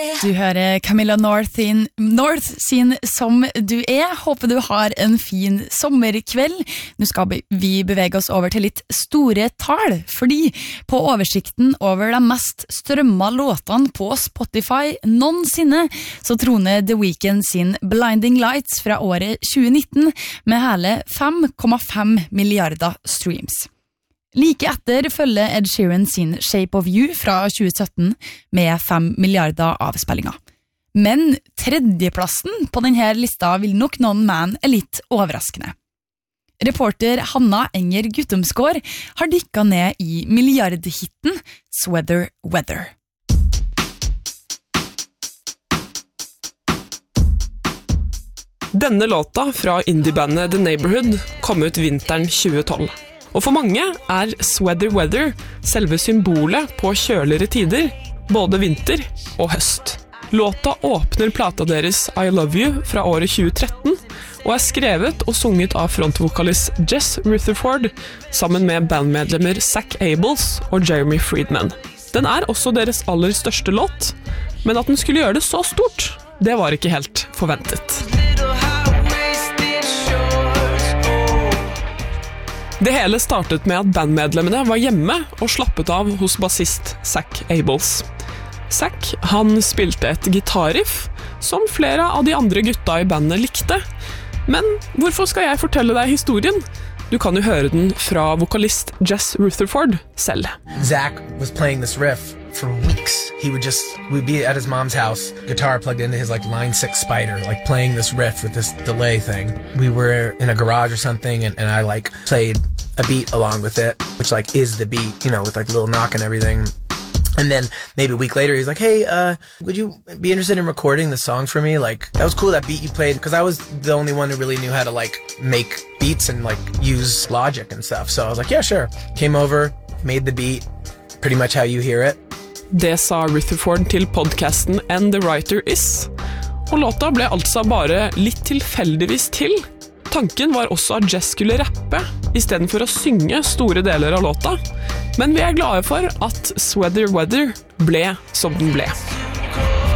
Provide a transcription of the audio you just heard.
Du hører Camilla North sin Som du Håper du har en fin sommerkveld. Nå skal vi bevege oss over til litt store tall, fordi på oversikten over de mest strømma låtene på Spotify noensinne, så troner The Weeknd sin Blinding Lights fra året 2019 med hele 5,5 milliarder streams. Like etter følger Ed Sheeran sin Shape of You fra 2017 med 5 milliarder avspillinger. Men tredjeplassen på denne lista vil nok noen mene litt overraskende. Reporter Hanna Enger Guttomsgård har dykket ned i milliardhitten Sweater Weather. Denne låta fra indiebandet The Neighborhood kom ut vinteren 2012. Og for mange Sweater Weather selve symbolet på kjøligere tider, både vinter og høst. Låta åpner plata deres I Love You fra året 2013, og skrevet og sunget av frontvokalist Jess Rutherford sammen med bandmedlemmer Zach Abels og Jeremy Friedman. Den også deres aller største låt, men at den skulle gjøre det så stort, det var ikke helt forventet. Det hele startet med at bandmedlemmene var hjemme og slappet av hos bassist Zach Abels. Zach, han spilte et gitarriff som flere av de andre gutta i bandet likte. Men hvorfor skal jeg fortelle deg historien? Du kan jo høre den fra vokalist Jess Rutherford selv. Zach was playing this riff for weeks. We'd be at his mom's house, guitar plugged into his Line 6 Spider, playing this riff with this delay thing. We were in a garage or something, and I played a beat along with it, which is the beat, with little knock and everything. And then maybe a week later, he's like, hey, would you be interested in recording the song for me? That was cool, that beat you played, because I was the only one who really knew how to make beats and use Logic and stuff. So I was like, yeah, sure. Came over, made the beat, pretty much how you hear it. Det sa Rutherford til podcasten And the Writer Is, og låta ble altså bare litt tilfeldigvis til. Tanken var også at Jess skulle rappe, I stedet for å synge store deler av låta, men vi glade for at Sweater Weather ble som den ble.